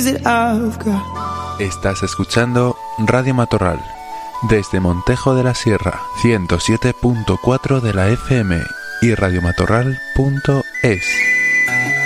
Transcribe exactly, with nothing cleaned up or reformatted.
days that I've got. Estás escuchando Radio Matorral desde Montejo de la Sierra, ciento siete punto cuatro de la F M y radiomatorral punto es.